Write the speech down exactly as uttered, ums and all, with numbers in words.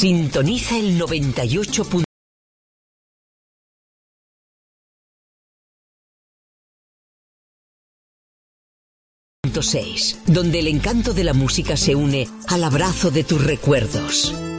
Sintoniza el noventa y ocho punto seis, donde el encanto de la música se une al abrazo de tus recuerdos.